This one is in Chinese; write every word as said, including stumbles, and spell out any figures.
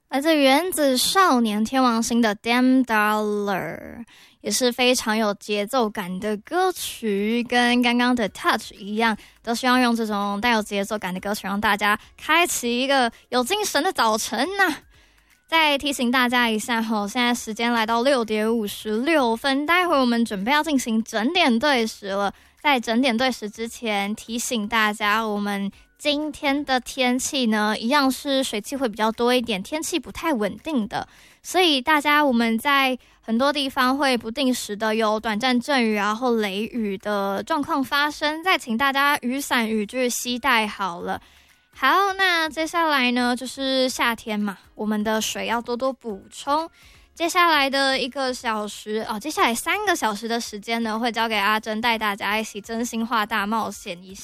来自原子少年天王星的 Damn Dollar， 也是非常有节奏感的歌曲，跟刚刚的 Touch 一样，都希望用这种带有节奏感的歌曲让大家开启一个有精神的早晨啊。再提醒大家一下吼，现在时间来到六点五十六分，待会我们准备要进行整点对时了。在整点对时之前，提醒大家，我们今天的天气呢，一样是水汽会比较多一点，天气不太稳定的，所以大家我们在很多地方会不定时的有短暂阵雨然后雷雨的状况发生，再请大家雨伞雨具携带好了。好，那接下来呢，就是夏天嘛，我们的水要多多补充。接下来的一个小时哦，接下来三个小时的时间呢，会交给阿珍带大家一起真心话大冒险一下。